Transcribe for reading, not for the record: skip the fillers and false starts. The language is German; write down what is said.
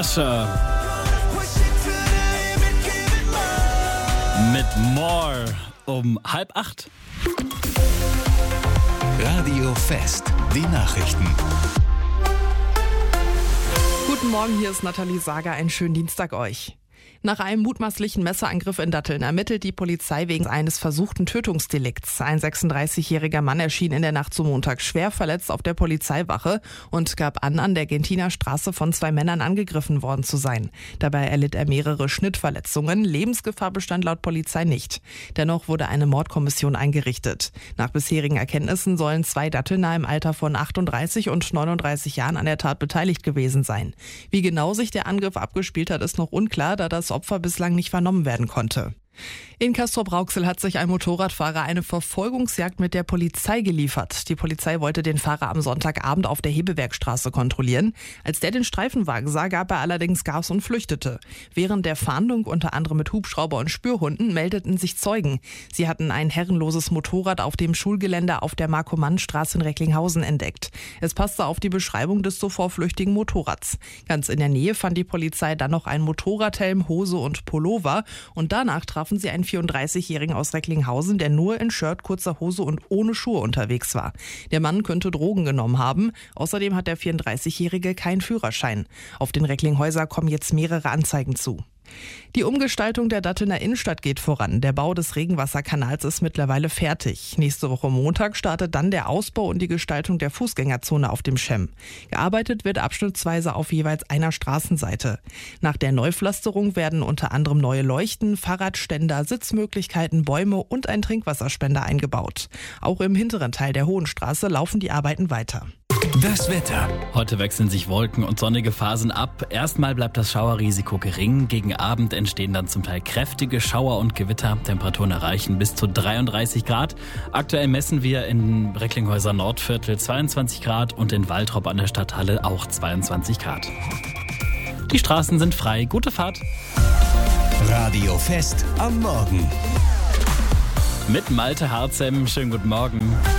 Usher mit More um 7:30. Radio Fest, die Nachrichten. Guten Morgen, hier ist Nathalie Sager. Einen schönen Dienstag euch. Nach einem mutmaßlichen Messerangriff in Datteln ermittelt die Polizei wegen eines versuchten Tötungsdelikts. Ein 36-jähriger Mann erschien in der Nacht zum Montag schwer verletzt auf der Polizeiwache und gab an der Gentiner Straße von 2 Männern angegriffen worden zu sein. Dabei erlitt er mehrere Schnittverletzungen. Lebensgefahr bestand laut Polizei nicht. Dennoch wurde eine Mordkommission eingerichtet. Nach bisherigen Erkenntnissen sollen 2 Dattelner im Alter von 38 und 39 Jahren an der Tat beteiligt gewesen sein. Wie genau sich der Angriff abgespielt hat, ist noch unklar, da das Opfer bislang nicht vernommen werden konnte. In Castrop-Rauxel hat sich ein Motorradfahrer eine Verfolgungsjagd mit der Polizei geliefert. Die Polizei wollte den Fahrer am Sonntagabend auf der Hebewerkstraße kontrollieren. Als der den Streifenwagen sah, gab er allerdings Gas und flüchtete. Während der Fahndung, unter anderem mit Hubschrauber und Spürhunden, meldeten sich Zeugen. Sie hatten ein herrenloses Motorrad auf dem Schulgelände auf der Markomann-Straße in Recklinghausen entdeckt. Es passte auf die Beschreibung des zuvor flüchtigen Motorrads. Ganz in der Nähe fand die Polizei dann noch einen Motorradhelm, Hose und Pullover. Und danach trafen sie einen 34-Jährigen aus Recklinghausen, der nur in Shirt, kurzer Hose und ohne Schuhe unterwegs war. Der Mann könnte Drogen genommen haben. Außerdem hat der 34-Jährige keinen Führerschein. Auf den Recklinghäuser kommen jetzt mehrere Anzeigen zu. Die Umgestaltung der Dattelner Innenstadt geht voran. Der Bau des Regenwasserkanals ist mittlerweile fertig. Nächste Woche Montag startet dann der Ausbau und die Gestaltung der Fußgängerzone auf dem Schemm. Gearbeitet wird abschnittsweise auf jeweils einer Straßenseite. Nach der Neupflasterung werden unter anderem neue Leuchten, Fahrradständer, Sitzmöglichkeiten, Bäume und ein Trinkwasserspender eingebaut. Auch im hinteren Teil der Hohenstraße laufen die Arbeiten weiter. Das Wetter. Heute wechseln sich Wolken und sonnige Phasen ab. Erstmal bleibt das Schauerrisiko gering. Gegen Abend entstehen dann zum Teil kräftige Schauer und Gewitter. Temperaturen erreichen bis zu 33 Grad. Aktuell messen wir in Recklinghäuser Nordviertel 22 Grad und in Waltrop an der Stadthalle auch 22 Grad. Die Straßen sind frei. Gute Fahrt. Radio Fest am Morgen. Mit Malte Harzem. Schönen guten Morgen.